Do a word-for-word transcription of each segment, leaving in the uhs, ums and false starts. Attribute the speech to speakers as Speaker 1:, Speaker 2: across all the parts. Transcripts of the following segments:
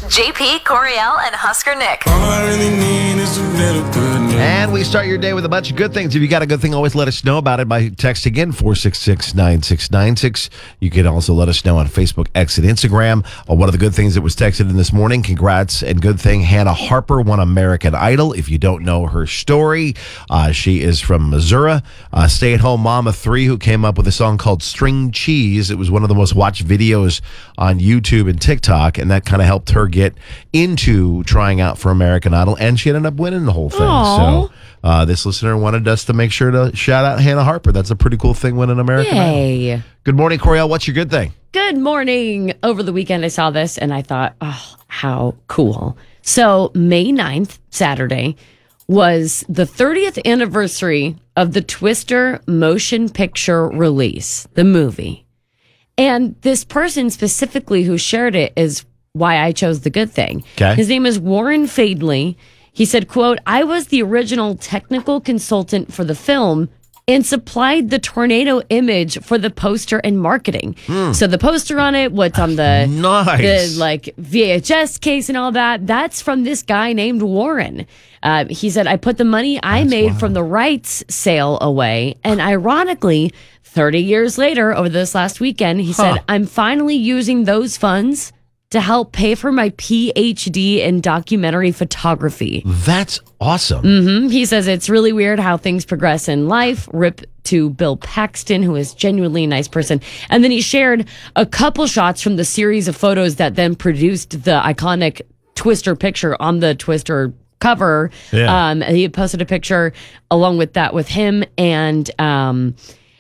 Speaker 1: J P, Coriel, and Husker Nick.
Speaker 2: All I really need is a little good news.
Speaker 3: And we start your day with a bunch of good things. If you got a good thing, always let us know about it by texting in four six six, nine six nine six. You can also let us know on Facebook, X, and Instagram. Uh, one of the good things that was texted in this morning, congrats and good thing, Hannah Harper won American Idol. If you don't know her story, uh, she is from Missouri, a stay-at-home mom of three who came up with a song called String Cheese. It was one of the most watched videos on YouTube and TikTok, and that kind of helped her get into trying out for American Idol, and she ended up winning the whole thing.
Speaker 4: Aww.
Speaker 3: So uh, this listener wanted us to make sure to shout out Hannah Harper. That's a pretty cool thing, winning American
Speaker 4: Yay.
Speaker 3: Idol. Good morning, Coriel. What's your good thing?
Speaker 4: Good morning. Over the weekend, I saw this and I thought, oh, how cool. So May ninth, Saturday, was the thirtieth anniversary of the Twister motion picture release, the movie. And this person specifically who shared it is why I chose the good thing.
Speaker 3: Okay.
Speaker 4: His name is Warren Fadley. He said, quote, I was the original technical consultant for the film and supplied the tornado image for the poster and marketing.
Speaker 3: Hmm.
Speaker 4: So the poster on it, what's on the,
Speaker 3: Nice.
Speaker 4: the like V H S case and all that, that's from this guy named Warren. Uh, he said, I put the money I
Speaker 3: That's
Speaker 4: made
Speaker 3: wild.
Speaker 4: from the rights sale away. And ironically, thirty years later, over this last weekend, he
Speaker 3: Huh.
Speaker 4: said, I'm finally using those funds to help pay for my P H D in documentary photography.
Speaker 3: That's awesome.
Speaker 4: hmm He says it's really weird how things progress in life. Rip to Bill Paxton, who is genuinely a nice person. And then he shared a couple shots from the series of photos that then produced the iconic Twister picture on the Twister cover.
Speaker 3: Yeah.
Speaker 4: Um, he posted a picture along with that with him and um,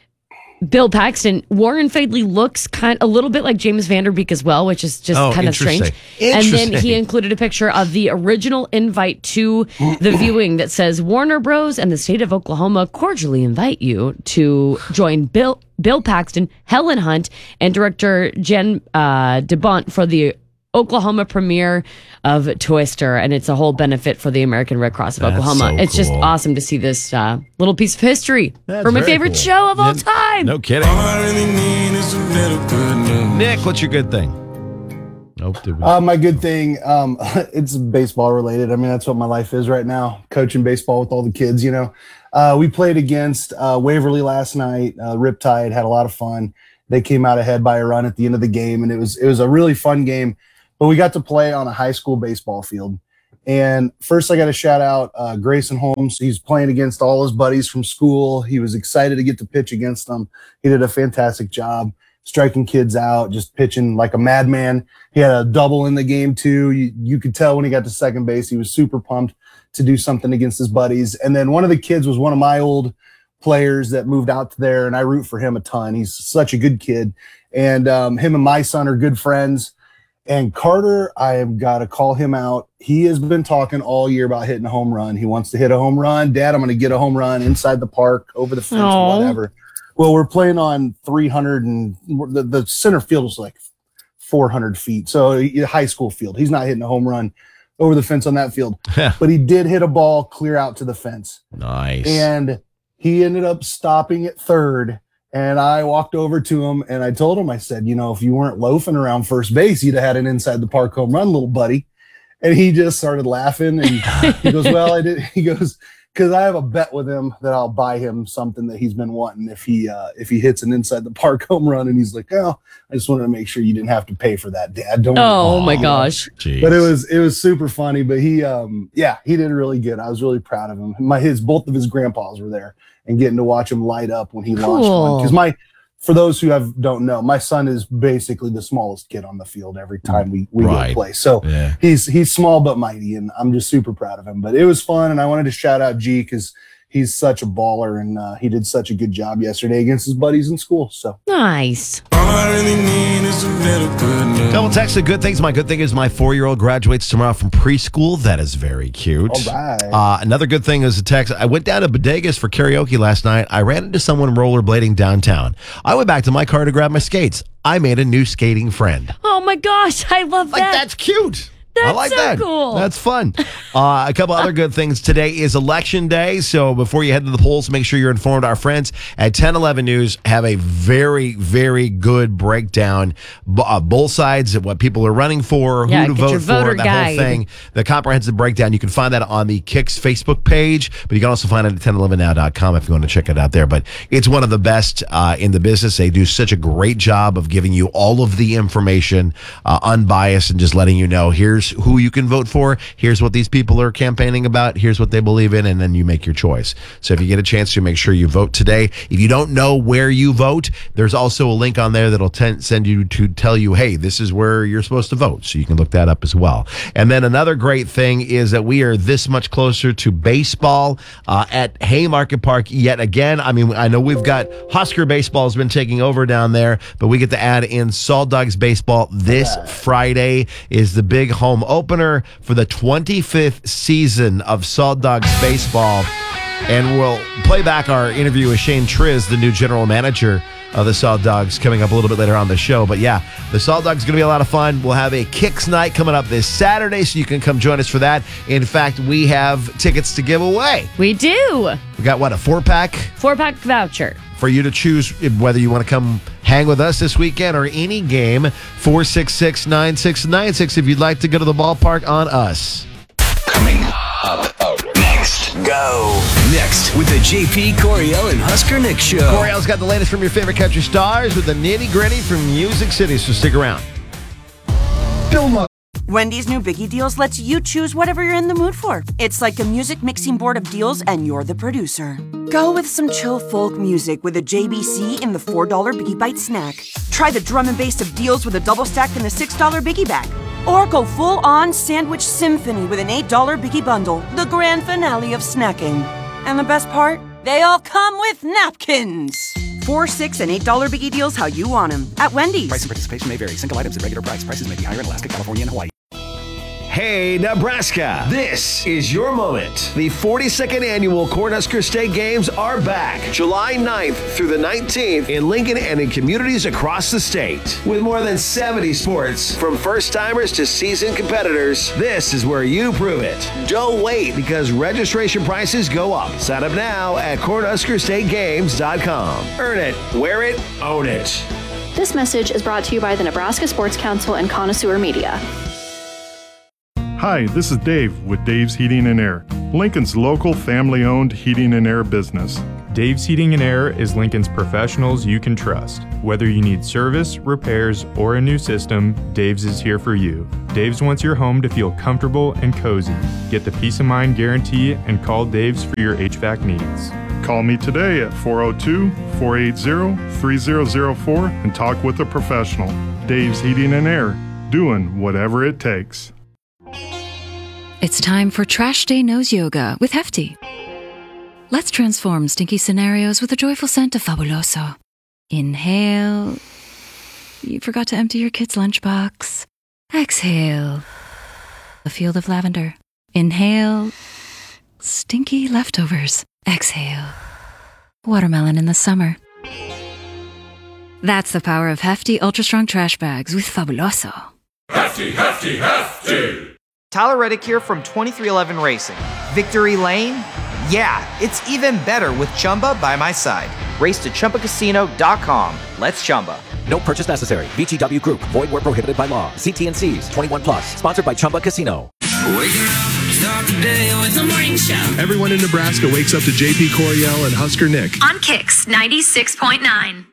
Speaker 4: Bill Paxton. Warren Fadley looks kind a little bit like James Van Der Beek as well, which is just
Speaker 3: Oh,
Speaker 4: kind of strange.
Speaker 3: interesting.
Speaker 4: And then he
Speaker 3: Interesting.
Speaker 4: included a picture of the original invite to the viewing that says Warner Bros. And the state of Oklahoma cordially invite you to join Bill Bill Paxton, Helen Hunt, and director Jen uh, DeBont for the Oklahoma premiere of Twister, and it's a whole benefit for the American Red Cross of
Speaker 3: That's
Speaker 4: Oklahoma.
Speaker 3: so
Speaker 4: It's just
Speaker 3: cool.
Speaker 4: awesome to see this uh, little piece of history
Speaker 3: That's
Speaker 4: for my
Speaker 3: very
Speaker 4: favorite
Speaker 3: cool.
Speaker 4: show of all
Speaker 3: Yeah,
Speaker 4: time.
Speaker 3: No kidding.
Speaker 2: All I really need is a little good news.
Speaker 3: Nick, what's your good thing? Nope. Did we?
Speaker 5: Uh, my good thing, um, it's baseball related. I mean, that's what my life is right now, coaching baseball with all the kids, you know. Uh, we played against uh, Waverly last night, uh, Riptide, had a lot of fun. They came out ahead by a run at the end of the game, and it was it was a really fun game. But we got to play on a high school baseball field. And first I got to shout out uh, Grayson Holmes. He's playing against all his buddies from school. He was excited to get to pitch against them. He did a fantastic job striking kids out, just pitching like a madman. He had a double in the game too. You, you could tell when he got to second base, he was super pumped to do something against his buddies. And then one of the kids was one of my old players that moved out to there, and I root for him a ton. He's such a good kid. And um, him and my son are good friends. And Carter, I have got to call him out. He has been talking all year about hitting a home run. He wants to hit a home run. Dad, I'm going to get a home run inside the park, over the fence,
Speaker 4: Aw.
Speaker 5: whatever. Well, we're playing on three hundred, and the, the center field is like four hundred feet. So a high school field. He's not hitting a home run over the fence on that field. But he did hit a ball clear out to the fence.
Speaker 3: Nice.
Speaker 5: And he ended up stopping at third. And I walked over to him and I told him, I said, you know, if you weren't loafing around first base, you'd have had an inside the park home run, little buddy. And he just started laughing. And he goes, well, I did. He goes, because I have a bet with him that I'll buy him something that he's been wanting if he uh, if he hits an inside the park home run. And he's like, oh, I just wanted to make sure you didn't have to pay for that, Dad. Don't
Speaker 4: Oh
Speaker 5: worry.
Speaker 4: my gosh.
Speaker 3: Jeez.
Speaker 5: But it was it was super funny. But he um yeah, he did really good. I was really proud of him. My his both of his grandpas were there and getting to watch him light up when he launched
Speaker 4: Cool.
Speaker 5: one. Because my for those who have don't know, my son is basically the smallest kid on the field every time we, we
Speaker 3: Right.
Speaker 5: go play. So
Speaker 3: Yeah.
Speaker 5: he's he's small but mighty, and I'm just super proud of him. But it was fun, and I wanted to shout out G because he's such a baller, and uh, he did such a good job yesterday against his buddies in school. So
Speaker 4: Nice.
Speaker 2: All I really need is a little good news.
Speaker 3: Double text the good things. My good thing is my four-year-old graduates tomorrow from preschool. That is very cute.
Speaker 5: all right.
Speaker 3: Uh, another good thing is a text. I went down to Bodegas for karaoke last night. I ran into someone rollerblading downtown. I went back to my car to grab my skates. I made a new skating friend.
Speaker 4: Oh my gosh. I love
Speaker 3: Like,
Speaker 4: that.
Speaker 3: that's cute. I like
Speaker 4: so
Speaker 3: that.
Speaker 4: cool.
Speaker 3: That's fun. Uh, a couple other good things. Today is election day. So before you head to the polls, make sure you're informed. Our friends at ten eleven News have a very, very good breakdown. Uh, both sides of what people are running for,
Speaker 4: Yeah,
Speaker 3: who to
Speaker 4: get your
Speaker 3: vote
Speaker 4: voter
Speaker 3: for, that
Speaker 4: guide.
Speaker 3: whole thing. The comprehensive breakdown. You can find that on the Kicks Facebook page, but you can also find it at ten eleven now dot com if you want to check it out there. But it's one of the best uh, in the business. They do such a great job of giving you all of the information, uh, unbiased, and just letting you know here's who you can vote for, here's what these people are campaigning about, here's what they believe in, and then you make your choice. So if you get a chance to, make sure you vote today. If you don't know where you vote, there's also a link on there that'll ten- send you to tell you, hey, this is where you're supposed to vote. So you can look that up as well. And then another great thing is that we are this much closer to baseball uh, at Haymarket Park yet again. I mean, I know we've got Husker baseball has been taking over down there, but we get to add in Salt Dogs baseball. This Friday is the big home opener for the twenty-fifth season of Salt Dogs baseball. And we'll play back our interview with Shane Triz, the new general manager of the Salt Dogs, coming up a little bit later on the show. But yeah, the Salt Dogs is going to be a lot of fun. We'll have a Kicks night coming up this Saturday, so you can come join us for that. In fact, we have tickets to give away.
Speaker 4: We do.
Speaker 3: We got, what, a four-pack?
Speaker 4: Four-pack voucher.
Speaker 3: For you to choose whether you want to come hang with us this weekend or any game. four six six, nine six nine six if you'd like to go to the ballpark on us.
Speaker 6: Coming up next. Go. Next with the J P Coriel and Husker Nick Show.
Speaker 3: Coriel's got the latest from your favorite country stars with the nitty-gritty from Music City, so stick around.
Speaker 7: Wendy's new Biggie Deals lets you choose whatever you're in the mood for. It's like a music mixing board of deals, and you're the producer. Go with some chill folk music with a J B C in the four dollar Biggie Bite snack. Try the drum and bass of deals with a double stack in the six dollar Biggie Bag. Or go full-on sandwich symphony with an eight dollar Biggie Bundle, the grand finale of snacking. And the best part? They all come with napkins. Four, six, and eight dollar Biggie Deals how you want them at Wendy's.
Speaker 8: Price and participation may vary. Single items at regular price. Prices may be higher in Alaska, California, and Hawaii.
Speaker 3: Hey, Nebraska, this is your moment. The forty-second annual Cornhusker State Games are back July ninth through the nineteenth in Lincoln and in communities across the state. With more than seventy sports, from first-timers to seasoned competitors, this is where you prove it. Don't wait, because registration prices go up. Sign up now at cornhusker state games dot com. Earn it, wear it, own it.
Speaker 9: This message is brought to you by the Nebraska Sports Council and Connoisseur Media.
Speaker 10: Hi, this is Dave with Dave's Heating and Air, Lincoln's local family-owned heating and air business.
Speaker 11: Dave's Heating and Air is Lincoln's professionals you can trust. Whether you need service, repairs, or a new system, Dave's is here for you. Dave's wants your home to feel comfortable and cozy. Get the peace of mind guarantee and call Dave's for your H V A C needs.
Speaker 10: Call me today at four oh two, four eight zero, three zero zero four and talk with a professional. Dave's Heating and Air, doing whatever it takes.
Speaker 12: It's time for Trash Day Nose Yoga with Hefty. Let's transform stinky scenarios with a joyful scent of Fabuloso. Inhale. You forgot to empty your kid's lunchbox. Exhale. A field of lavender. Inhale. Stinky leftovers. Exhale. Watermelon in the summer. That's the power of Hefty Ultra Strong Trash Bags with Fabuloso.
Speaker 13: Hefty, Hefty, Hefty!
Speaker 14: Tyler Reddick here from twenty-three eleven Racing. Victory Lane? Yeah, it's even better with Chumba by my side. Race to Chumba Casino dot com. Let's Chumba.
Speaker 15: No purchase necessary. V G W Group. Void where prohibited by law. See T and C's. twenty-one plus. Sponsored by Chumba Casino.
Speaker 16: Waking up, start the day with the morning show.
Speaker 17: Everyone in Nebraska wakes up to J P Coriel and Husker Nick.
Speaker 1: On Kicks ninety-six point nine.